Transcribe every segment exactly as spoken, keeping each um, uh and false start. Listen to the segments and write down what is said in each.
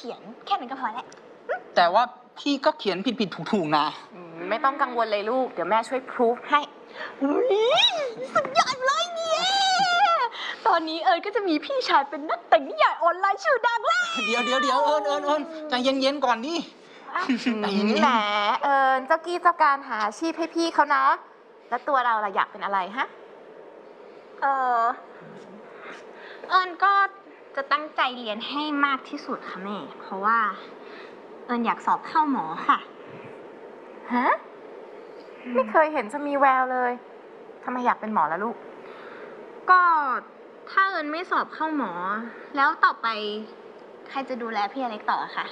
ขียนแค่นั้นก็พอแล้วแต่ว่าพี่ก็เขียนผิดผิดถูกถูกนะไม่ต้องกังวลเลยลูกเดี๋ยวแม่ช่วยพรูฟให้สุดยอดเลยเนี่ยตอนนี้เอิญก็จะมีพี่ชายเป็นนักแต่งนิยายออนไลน์ชื่อดังแล้วเดี๋ยวเดี๋ยวเดี๋ยวเอิญเอิญเอิญใจเย็นๆก่อนดิใจเย็นๆแหมเอิญเจ้ากี้เจ้าการหาอาชีพให้พี่เขานะแล้วตัวเราล่ะอยากเป็นอะไรฮะเออเอิญก็จะตั้งใจเรียนให้มากที่สุดค่ะแม่เพราะว่าเอิญอยากสอบเข้าหมอค่ะฮะไม่เคยเห็นจะมีแววเลยทำไมอยากเป็นหมอล่ะลูกก็ถ้าเอิญไม่สอบเข้าหมอแล้วต่อไปใครจะดูแลพี่อเล็กต่อคะ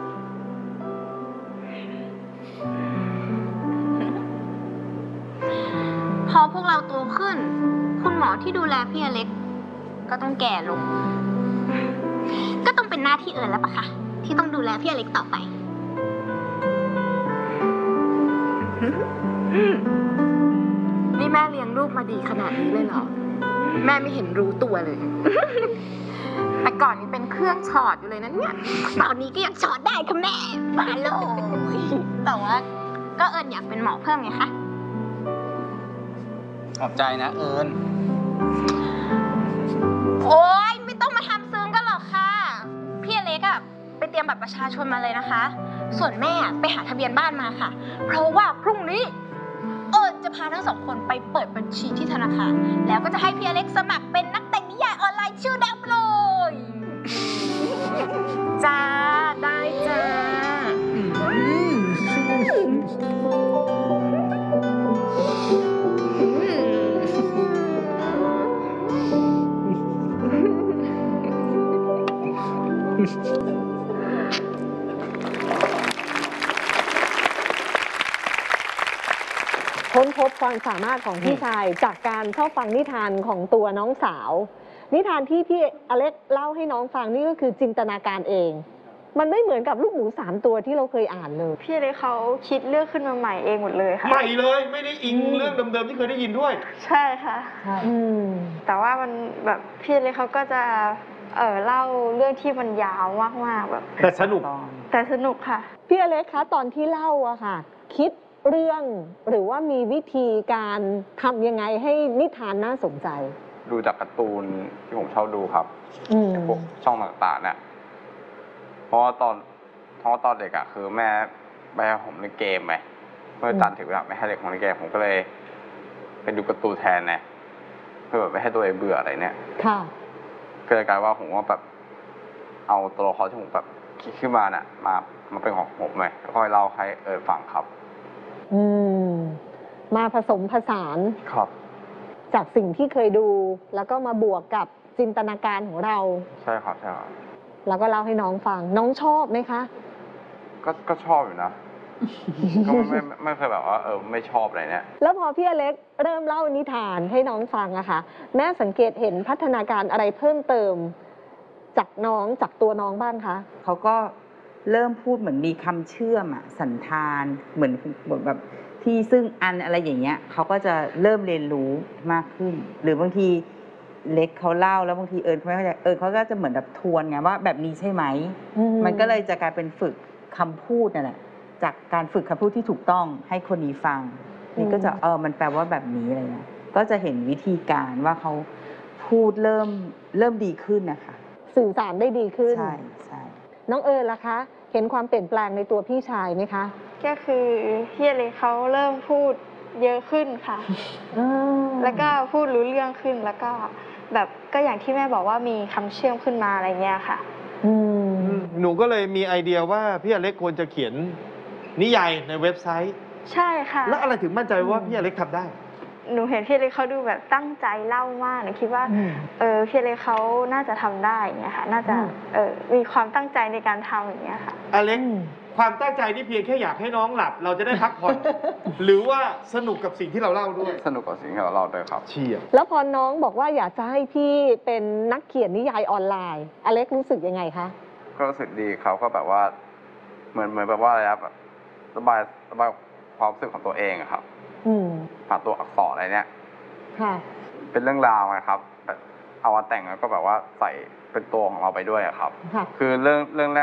พอพวกเราโตขึ้นคุณหมอที่ดูแลพี่อเล็กก็ต้องแก่ลงก็ต้องเป็นหน้าที่เอิญแล้วปะคะที่ต้องดูแลพี่อเล็กต่อไปนี่แม่เลี้ยงลูกมาดีขนาดนี้เลยเหรอแม่ไม่เห็นรู้ตัวเลยแต่ก่อนนี้เป็นเครื่องช็อตอยู่เลยนะเนี่ยตอนนี้ก็ยังช็อตได้ค่ะแม่มาเลยแต่ว่าก็เอิญอยากเป็นหมอเพิ่มไงคะขอบใจนะเอิญโอ๊ยไม่ต้องมาทำซึ้งกันหรอกค่ะพี่อเล็กอะไปเตรียมบัตรประชาชนมาเลยนะคะส่วนแม่ไปหาทะเบียนบ้านมาค่ะเพราะว่าพรุ่งนี้เอิญจะพาทั้งสองคนไปเปิดบัญชีที่ธนาคารแล้วก็จะให้พี่อเล็กสมัครเป็นนักแต่งนิยายออนไลน์ชื่อดังเลยจ้าได้จ้าค้นพบความสามารถของพี่ชายจากการเข้าฟังนิทานของตัวน้องสาวนิทานที่พี่อเล็กเล่าให้น้องฟังนี่ก็คือจินตนาการเองมันไม่เหมือนกับลูกหมูสามตัวที่เราเคยอ่านเลยพี่อเล็กเขาคิดเรื่องขึ้นมาใหม่เองหมดเลยค่ะใหม่เลยไม่ได้อิงเรื่องเดิมๆที่เคยได้ยินด้วยใช่ค่ะอืมแต่ว่ามันแบบพี่อเล็กเขาก็จะเออเล่าเรื่องที่มันยาวมากๆแบบแต่สนุกแต่สนุกค่ะพี่อเล็กคะตอนที่เล่าอะค่ะคิดเรื่องหรือว่ามีวิธีการทำยังไงให้นิทานน่าสนใจดูจากการ์ตูนที่ผมชอบดูครับพวกช่องต่างๆเนี่ยเพราะว่าตอนเพราะว่าตอนเด็กอะคือแม่ไม่ให้ผมเล่นเกมไปเมื่อจันถึงแบบไม่ให้เด็กผมเล่นเกมผมก็เลยไปดูการ์ตูนแทนเนี่ยเพื่อแบบไม่ให้ตัวเองเบื่ออะไรเนี่ยค่ะก็เลยกลายว่าผมว่าแบบเอาตัวละครที่ผมแบบคิดขึ้นมาเนี่ยมามาเป็นของผมเลยแล้วก็เล่าให้เออฟังครับอืมมาผสมผสานครับจากสิ่งที่เคยดูแล้วก็มาบวกกับจินตนาการของเราใช่ครับใช่ครับแล้วก็เล่าให้น้องฟังน้องชอบไหมคะก็ก็ชอบอยู่นะก็ไม่ไม่เคยแบบว่าเออไม่ชอบอะไรเนี่ยแล้วพอพี่อเล็กเริ่มเล่านิทานให้น้องฟังอะค่ะแม่สังเกตเห็นพัฒนาการอะไรเพิ่มเติมจากน้องจากตัวน้องบ้างคะเขาก็เริ่มพูดเหมือนมีคำเชื่อมอะสันธานเหมือนแบบที่ซึ่งอันอะไรอย่างเงี้ยเขาก็จะเริ่มเรียนรู้มากขึ้นหรือบางทีเล็กเขาเล่าแล้วบางทีเอิญเขาไม่เข้าใจเอิญเขาก็จะเหมือนแบบทวนไงว่าแบบนี้ใช่ไหมมันก็เลยจะกลายเป็นฝึกคำพูดนั่นแหละจากการฝึกคำพูดที่ถูกต้องให้คนนี้ฟังนี่ก็จะเออมันแปลว่าแบบนี้อะไรเงี้ยก็จะเห็นวิธีการว่าเขาพูดเริ่มเริ่มดีขึ้นนะคะสื่อสารได้ดีขึ้นใช่ใช่น้องเอิญล่ะคะเห็นความเปลี่ยนแปลงในตัวพี่ชายไหมคะก็คือพี่อเล็กเขาเริ่มพูดเยอะขึ้นค่ะแล้วก็พูดรู้เรื่องขึ้นแล้วก็แบบก็อย่างที่แม่บอกว่ามีคำเชื่อมขึ้นมาอะไรเงี้ยค่ะหนูก็เลยมีไอเดียว่าพี่อเล็กควรจะเขียนนิยายในเว็บไซต์ใช่ค่ะแล้วอะไรถึงมั่นใจว่าพี่อเล็กทำได้หนูเห็นพี่อเล็กเขาดูแบบตั้งใจเล่ามากหนูคิดว่าเออพี่อเล็กเขาน่าจะทำได้อย่างเงี้ยค่ะน่าจะเออมีความตั้งใจในการทำอย่างเงี้ยค่ะอเล็กความตั้งใจนี่เพียงแค่อยากให้น้องหลับเราจะได้พักผ่อนหรือว่าสนุกกับสิ่งที่เราเล่าด้วยสนุกกับสิ่งที่เราเล่าด้วยครับเชี่ยแล้วพอน้องบอกว่าอยากจะให้พี่เป็นนักเขียนนิยายออนไลน์อเล็กรู้สึกยังไงคะก็รู้สึกดีเขาก็แบบว่าเหมือนเหมือนแบบว่าอะไรครับระบายระบายความรู้สึกของตัวเองครับผ่านตัวอักษรอะไรเนี่ยเป็นเรื่องราวนะครับเอามาแต่งแล้วก็แบบว่าใส่เป็นตัวของเราไปด้วยครับคือเรื่องเรื่องแรก